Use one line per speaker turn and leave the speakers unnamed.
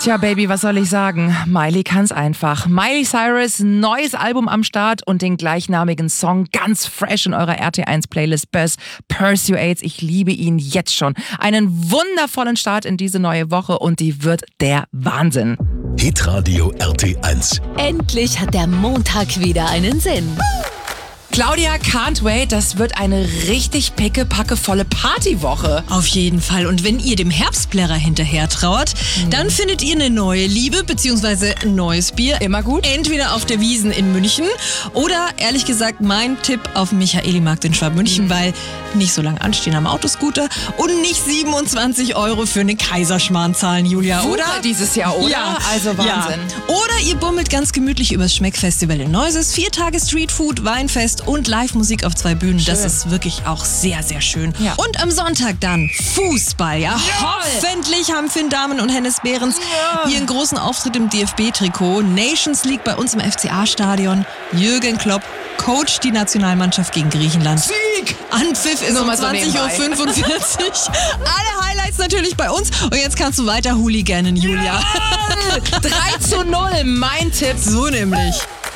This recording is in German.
Tja, Baby, was soll ich sagen? Miley kann's einfach. Miley Cyrus, neues Album am Start und den gleichnamigen Song ganz fresh in eurer RT1-Playlist Buzz Persuades. Ich liebe ihn jetzt schon. Einen wundervollen Start in diese neue Woche und die wird der Wahnsinn.
Hitradio RT1.
Endlich hat der Montag wieder einen Sinn.
Claudia, can't wait. Das wird eine richtig pickepackevolle Partywoche.
Auf jeden Fall. Und wenn ihr dem Herbstplärrer hinterher trauert, dann findet ihr eine neue Liebe bzw. ein neues Bier.
Immer gut.
Entweder auf der Wiesn in München oder, ehrlich gesagt, mein Tipp auf dem Michaelimarkt in Schwabmünchen, weil nicht so lange anstehen am Autoscooter und nicht 27 € für eine Kaiserschmarrn zahlen, Julia,
Super
oder?
Dieses Jahr, oder?
Ja.
Also Wahnsinn.
Ja. Oder ihr bummelt ganz gemütlich übers Schmeckfestival in Neuses. 4 Tage Streetfood, Weinfest und Live-Musik auf 2 Bühnen.
Schön.
Das ist wirklich auch sehr, sehr schön.
Ja.
Und am Sonntag dann Fußball. Ja, hoffentlich haben Finn Dahmen und Hennes Behrens ihren großen Auftritt im DFB-Trikot. Nations League bei uns im FCA-Stadion. Jürgen Klopp coacht die Nationalmannschaft gegen Griechenland.
Sieg!
Anpfiff ist um
Nur mal so
20:45 Uhr. Alle Highlights natürlich bei uns. Und jetzt kannst du weiter hooliganen, Julia.
3:0, mein Tipp.
So nämlich.